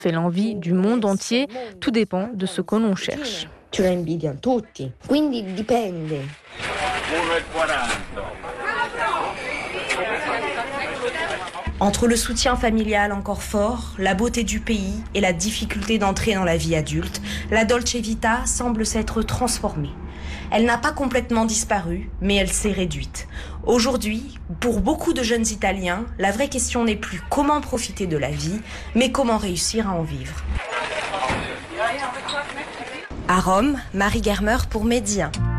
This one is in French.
fait l'envie du monde entier. Tout dépend de ce que l'on cherche. Ce la invidiano tutti, quindi dipende. Entre le soutien familial encore fort, la beauté du pays et la difficulté d'entrer dans la vie adulte, la Dolce Vita semble s'être transformée. Elle n'a pas complètement disparu, mais elle s'est réduite. Aujourd'hui, pour beaucoup de jeunes Italiens, la vraie question n'est plus comment profiter de la vie, mais comment réussir à en vivre. À Rome, Marie Germer pour Média.